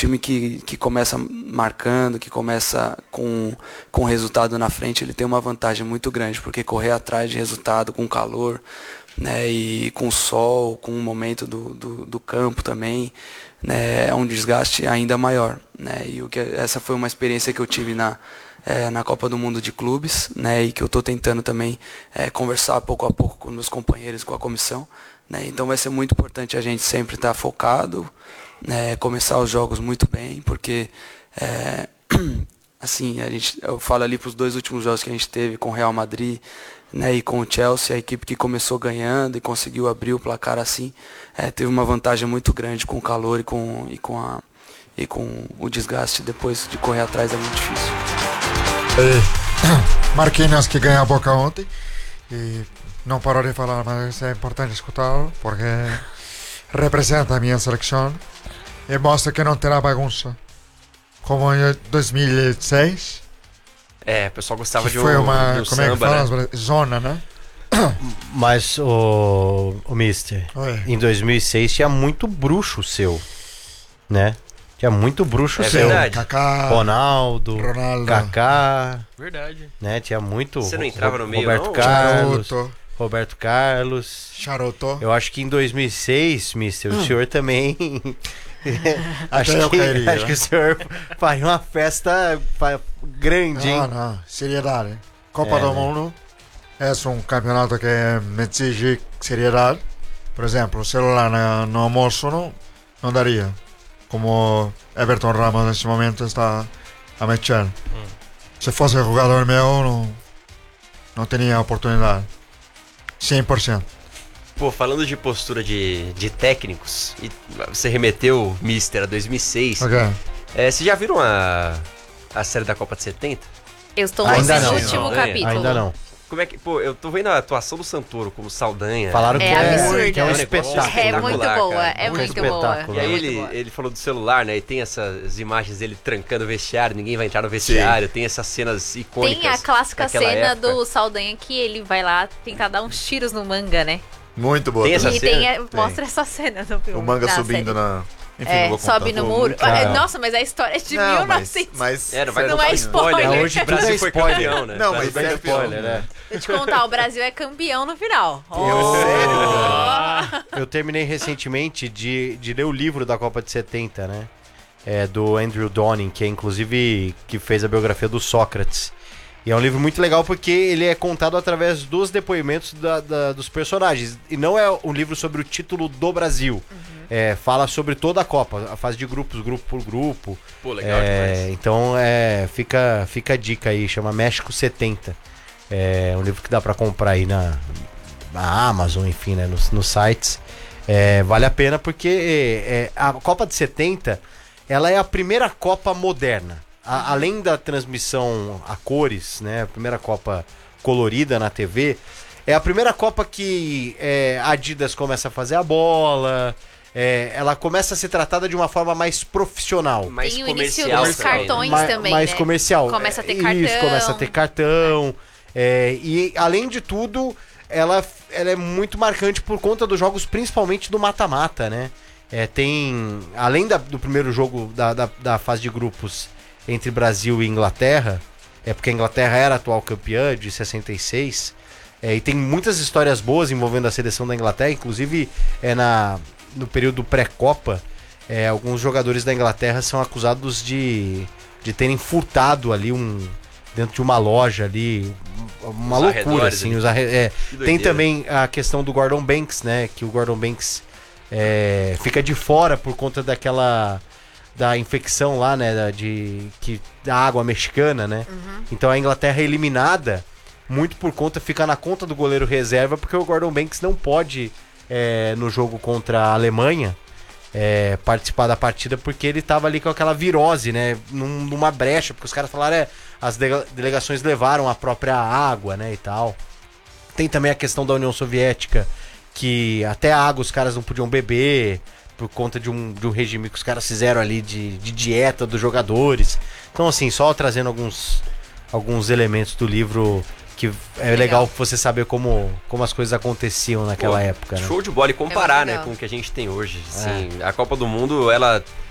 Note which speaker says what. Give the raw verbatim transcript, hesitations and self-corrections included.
Speaker 1: time que, que começa marcando, que começa com, com resultado na frente, ele tem uma vantagem muito grande, porque correr atrás de resultado com calor, né, e com sol, com o momento do, do, do campo também, né, é um desgaste ainda maior, né, e o que, essa foi uma experiência que eu tive na, é, na Copa do Mundo de Clubes, né, e que eu estou tentando também é, conversar pouco a pouco com meus companheiros, com a comissão, né, então vai ser muito importante a gente sempre estar focado, né, começar os jogos muito bem, porque é, assim, a gente, eu falo ali para os dois últimos jogos que a gente teve com o Real Madrid, né, e com o Chelsea, a equipe que começou ganhando e conseguiu abrir o placar assim, é, teve uma vantagem muito grande com o calor e com, e, com a, e com o desgaste depois de correr atrás, é muito difícil.
Speaker 2: E Marquinhos, que ganhou a Boca ontem e não parou de falar, mas é importante escutá-lo porque representa a minha seleção e mostra que não terá bagunça como em dois mil e seis.
Speaker 3: É, o pessoal gostava
Speaker 2: que
Speaker 3: de
Speaker 2: foi
Speaker 3: um,
Speaker 2: uma,
Speaker 3: de um
Speaker 2: como
Speaker 3: samba,
Speaker 2: é que fala?
Speaker 3: né?
Speaker 2: Zona, né?
Speaker 4: Mas, o, o Mister,
Speaker 2: Oi.
Speaker 4: em dois mil e seis tinha muito bruxo seu, né? Tinha muito bruxo
Speaker 3: É
Speaker 4: seu.
Speaker 3: verdade.
Speaker 2: Kaká,
Speaker 4: Ronaldo,
Speaker 2: Ronaldo,
Speaker 4: Kaká,
Speaker 5: Verdade.
Speaker 4: né? Tinha muito.
Speaker 3: Você não entrava no meio,
Speaker 4: Roberto
Speaker 3: não?
Speaker 4: Carlos,
Speaker 2: Charuto,
Speaker 4: Roberto Carlos.
Speaker 2: Charuto.
Speaker 4: Eu acho que em dois mil e seis, Mister, o senhor também. acho,
Speaker 2: eu
Speaker 4: que,
Speaker 2: cairia,
Speaker 4: acho
Speaker 2: né?
Speaker 4: que o senhor faria uma festa fa- grande, hein?
Speaker 2: Não, não, seriedade. Copa
Speaker 4: É,
Speaker 2: do
Speaker 4: né?
Speaker 2: Mundo é um campeonato que me exige seriedade. Por exemplo, o celular no, no almoço não, não daria. Como Everton Ramos nesse momento está a mexer. Hum. Se fosse jogador meu, não, não teria oportunidade. cem por cento.
Speaker 3: Pô, falando de postura de, de técnicos, e você remeteu, Mister, a dois mil e seis.
Speaker 2: Ok.
Speaker 3: É, vocês já viram a, a série da Copa de setenta?
Speaker 6: Eu estou
Speaker 4: Ainda
Speaker 6: no
Speaker 4: não.
Speaker 6: último
Speaker 3: Não,
Speaker 6: capítulo.
Speaker 4: Ainda não.
Speaker 3: Como é que, pô, eu tô vendo a atuação do Santoro como Saldanha.
Speaker 4: Falaram que
Speaker 6: É
Speaker 4: é,
Speaker 6: absurdo.
Speaker 4: que é um
Speaker 3: É um
Speaker 4: espetáculo.
Speaker 3: negócio
Speaker 6: É muito
Speaker 3: espetacular,
Speaker 6: boa,
Speaker 3: cara.
Speaker 6: é
Speaker 4: Um
Speaker 6: muito boa.
Speaker 4: espetáculo.
Speaker 3: E aí
Speaker 6: É muito
Speaker 3: ele,
Speaker 6: boa.
Speaker 3: ele falou do celular, né? E tem essas imagens dele trancando o vestiário, ninguém vai entrar no vestiário, tem essas cenas icônicas.
Speaker 6: Tem a clássica
Speaker 3: daquela
Speaker 6: cena
Speaker 3: época.
Speaker 6: do Saldanha que ele vai lá tentar dar uns tiros no manga, né?
Speaker 7: Muito boa.
Speaker 3: Tem essa
Speaker 6: E
Speaker 3: cena?
Speaker 6: tem, a- mostra essa cena no filme.
Speaker 7: O manga
Speaker 6: na
Speaker 7: subindo
Speaker 6: série.
Speaker 7: na... Enfim,
Speaker 6: É,
Speaker 7: não vou contar,
Speaker 6: sobe no
Speaker 7: tô
Speaker 6: muro.
Speaker 7: muito-
Speaker 6: Ah,
Speaker 4: Cara.
Speaker 6: Nossa, mas a história é de
Speaker 7: Não,
Speaker 6: mil e
Speaker 7: mas,
Speaker 6: novecentos.
Speaker 7: mas...
Speaker 3: É, não vai
Speaker 6: Não
Speaker 3: contar
Speaker 6: é spoiler.
Speaker 3: spoiler.
Speaker 4: Hoje
Speaker 3: O Brasil
Speaker 4: tudo é
Speaker 3: foi
Speaker 4: spoiler.
Speaker 3: campeão, né?
Speaker 7: Não,
Speaker 3: O
Speaker 7: mas
Speaker 3: Brasil
Speaker 7: é
Speaker 3: foi campeão.
Speaker 4: Spoiler, né?
Speaker 6: Vou te contar, o Brasil é campeão no final.
Speaker 4: Eu terminei recentemente de, de ler o livro da Copa de setenta, né? É, do Andrew Donning, que é inclusive que fez a biografia do Sócrates. E é um livro muito legal porque ele é contado através dos depoimentos da, da- dos personagens. E não é um livro sobre o título do Brasil. É, fala sobre toda a Copa, a fase de grupos, grupo por grupo.
Speaker 3: Pô, legal
Speaker 4: É,
Speaker 3: demais.
Speaker 4: então é, fica, fica a dica aí, chama México setenta. É um livro que dá pra comprar aí na, na Amazon, enfim, né, nos, nos sites. É, vale a pena porque é, a Copa de setenta ela é a primeira Copa moderna. A- além da transmissão a cores, né, a primeira Copa colorida na T V, é a primeira Copa que é, a Adidas começa a fazer a bola. É, ela começa a ser tratada de uma forma mais profissional.
Speaker 3: Mais
Speaker 6: Tem o início
Speaker 3: comercial
Speaker 6: dos
Speaker 3: também, né?
Speaker 6: cartões
Speaker 4: Ma-
Speaker 6: também,
Speaker 4: mais
Speaker 6: né?
Speaker 4: comercial.
Speaker 6: Começa a ter
Speaker 4: É,
Speaker 6: cartão.
Speaker 4: Isso, começa a ter cartão. É, e além de tudo, ela, ela é muito marcante por conta dos jogos, principalmente do mata-mata, né? É, tem, além da- do primeiro jogo da, da, da fase de grupos entre Brasil e Inglaterra, é porque a Inglaterra era a atual campeã de sessenta e seis, é, e tem muitas histórias boas envolvendo a seleção da Inglaterra, inclusive é, na, no período pré-copa, é, alguns jogadores da Inglaterra são acusados de, de terem furtado ali um dentro de uma loja ali, uma
Speaker 3: Os
Speaker 4: loucura
Speaker 3: arredores
Speaker 4: assim.
Speaker 3: ali.
Speaker 4: Os arre- é.
Speaker 3: Que
Speaker 4: Tem
Speaker 3: doideira.
Speaker 4: também a questão do Gordon Banks, né? Que o Gordon Banks é, fica de fora por conta daquela da infecção lá, né? Da, de, que, da água mexicana, né? Então a Inglaterra é eliminada muito por conta, fica na conta do goleiro reserva, porque o Gordon Banks não pode, é, no jogo contra a Alemanha, é, participar da partida porque ele tava ali com aquela virose, né? Num- numa brecha, porque os caras falaram, é, as dele- delegações levaram a própria água, né? E tal. Tem também a questão da União Soviética, que até a água os caras não podiam beber por conta de um, de um regime que os caras fizeram ali de, de dieta dos jogadores. Então, assim, só trazendo alguns, alguns elementos do livro que é legal,
Speaker 6: Legal.
Speaker 4: você saber como, como as coisas aconteciam naquela
Speaker 3: Pô,
Speaker 4: época, né?
Speaker 3: Show de bola e comparar,
Speaker 6: É
Speaker 3: né,
Speaker 6: legal.
Speaker 3: com o que a gente tem hoje. Assim, a Copa do Mundo, ela